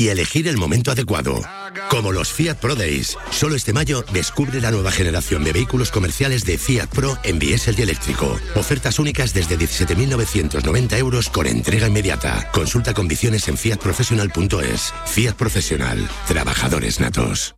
y elegir el momento adecuado. Como los Fiat Pro Days. Solo este mayo descubre la nueva generación de vehículos comerciales de Fiat Pro en diésel y eléctrico. Ofertas únicas desde 17.990 euros con entrega inmediata. Consulta condiciones en fiatprofessional.es. Fiat Profesional. Trabajadores natos.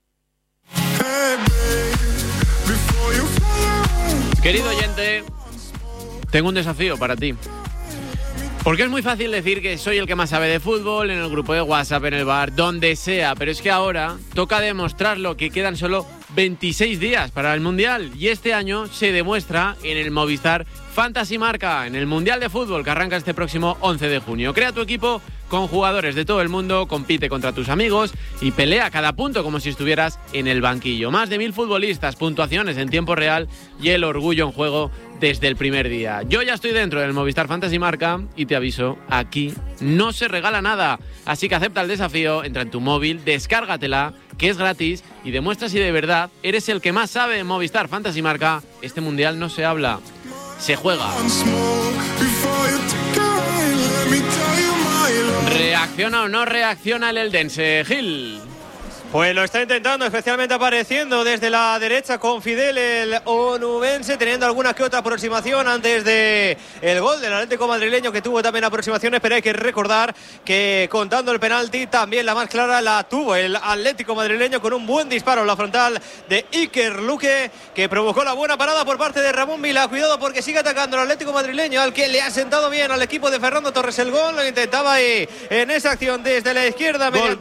Querido oyente, tengo un desafío para ti. Porque es muy fácil decir que soy el que más sabe de fútbol, en el grupo de WhatsApp, en el bar, donde sea. Pero es que ahora toca demostrarlo, que quedan solo 26 días para el Mundial. Y este año se demuestra en el Movistar Fantasy Marca, en el Mundial de Fútbol que arranca este próximo 11 de junio. Crea tu equipo con jugadores de todo el mundo, compite contra tus amigos y pelea cada punto como si estuvieras en el banquillo. Más de 1000 futbolistas, puntuaciones en tiempo real y el orgullo en juego desde el primer día. Yo ya estoy dentro del Movistar Fantasy Marca y te aviso, aquí no se regala nada. Así que acepta el desafío, entra en tu móvil, descárgatela, que es gratis, y demuestra si de verdad eres el que más sabe en Movistar Fantasy Marca. Este Mundial no se habla, se juega. ¿Reacciona o no reacciona el eldense, Gil? Pues lo está intentando, especialmente apareciendo desde la derecha con Fidel, el onubense, teniendo alguna que otra aproximación antes de el gol del Atlético madrileño, que tuvo también aproximaciones, pero hay que recordar que contando el penalti, también la más clara la tuvo el Atlético madrileño con un buen disparo en la frontal de Iker Luque, que provocó la buena parada por parte de Ramón Vila. Cuidado porque sigue atacando el Atlético madrileño, al que le ha sentado bien al equipo de Fernando Torres el gol. Lo intentaba ahí en esa acción desde la izquierda. Gol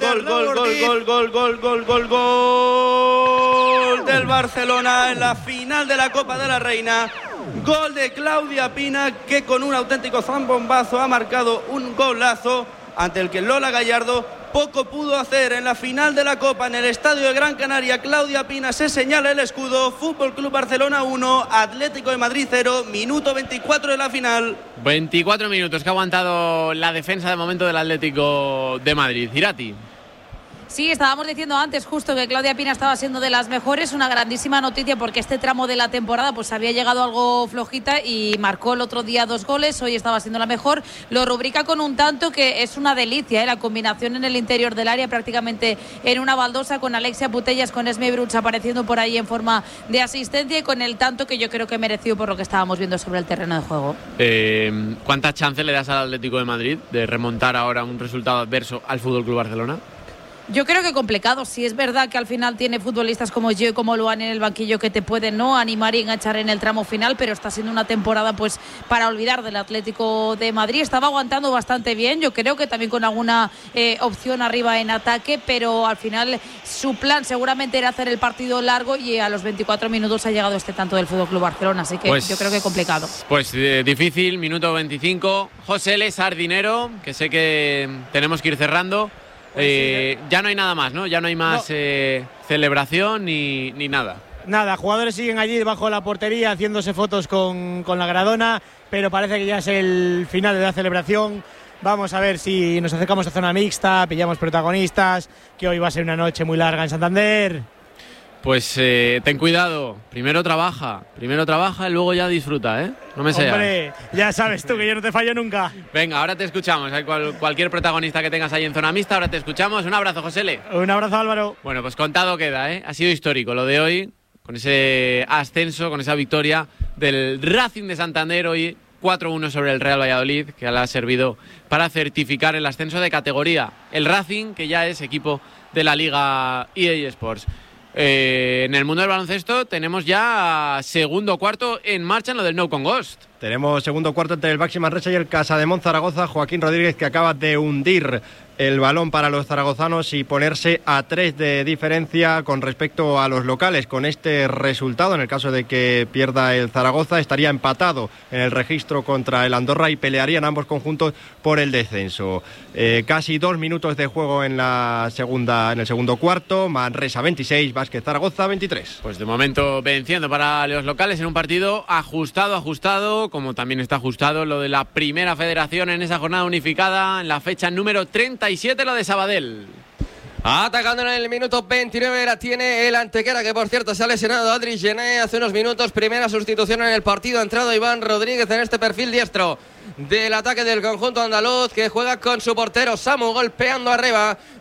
del Barcelona en la final de la Copa de la Reina. Gol de Claudia Pina, que con un auténtico zambombazo ha marcado un golazo ante el que Lola Gallardo poco pudo hacer. En la final de la Copa, en el estadio de Gran Canaria, Claudia Pina se señala el escudo. Fútbol Club Barcelona 1, Atlético de Madrid 0, minuto 24 de la final. 24 minutos que ha aguantado la defensa de momento del Atlético de Madrid. Irati. Sí, estábamos diciendo antes justo que Claudia Pina estaba siendo de las mejores, una grandísima noticia porque este tramo de la temporada pues había llegado algo flojita y marcó el otro día 2 goles, hoy estaba siendo la mejor, lo rubrica con un tanto que es una delicia, la combinación en el interior del área prácticamente en una baldosa con Alexia Putellas, con Esme Bruch apareciendo por ahí en forma de asistencia y con el tanto que yo creo que mereció por lo que estábamos viendo sobre el terreno de juego. ¿Cuánta chance le das al Atlético de Madrid de remontar ahora un resultado adverso al FC Barcelona? Yo creo que complicado. Si es verdad que al final tiene futbolistas como Gio y como Luan en el banquillo que te pueden no animar y enganchar en el tramo final, pero está siendo una temporada pues para olvidar del Atlético de Madrid. Estaba aguantando bastante bien, yo creo que también con alguna opción arriba en ataque, pero al final su plan seguramente era hacer el partido largo y a los 24 minutos ha llegado este tanto del FC Barcelona, así que pues, yo creo que complicado. Pues difícil, minuto 25. José L. Sardinero, que sé que tenemos que ir cerrando. Ya no hay nada más, ¿no? Ya no hay más celebración ni nada. Nada, jugadores siguen allí debajo de la portería haciéndose fotos con la Gradona, pero parece que ya es el final de la celebración. Vamos a ver si nos acercamos a zona mixta, pillamos protagonistas, que hoy va a ser una noche muy larga en Santander. Pues ten cuidado, primero trabaja y luego ya disfruta, ¿eh? No me seas. Hombre, ya sabes tú que yo no te fallo nunca. Venga, ahora te escuchamos. Cualquier protagonista que tengas ahí en zona mixta, ahora te escuchamos. Un abrazo, Josele. Un abrazo, Álvaro. Bueno, pues contado queda, ¿eh? Ha sido histórico lo de hoy, con ese ascenso, con esa victoria del Racing de Santander hoy 4-1 sobre el Real Valladolid, que le ha servido para certificar el ascenso de categoría. El Racing, que ya es equipo de la Liga EA Sports. En el mundo del baloncesto tenemos ya segundo cuarto en marcha en lo del No Con Ghost. Tenemos segundo cuarto entre el Baxi Manresa y el Casademont Zaragoza. Joaquín Rodríguez, que acaba de hundir el balón para los zaragozanos y ponerse a 3 de diferencia con respecto a los locales. Con este resultado, en el caso de que pierda el Zaragoza, estaría empatado en el registro contra el Andorra y pelearían ambos conjuntos por el descenso. Casi 2 minutos de juego en el segundo cuarto. Manresa 26, Vázquez Zaragoza 23. Pues de momento venciendo para los locales en un partido ajustado, como también está ajustado lo de la primera federación en esa jornada unificada, en la fecha número 37, lo de Sabadell. Atacando en el minuto 29 la tiene el Antequera, que por cierto se ha lesionado Adri Gené hace unos minutos. Primera sustitución en el partido, ha entrado Iván Rodríguez en este perfil diestro del ataque del conjunto andaluz, que juega con su portero Samu golpeando arriba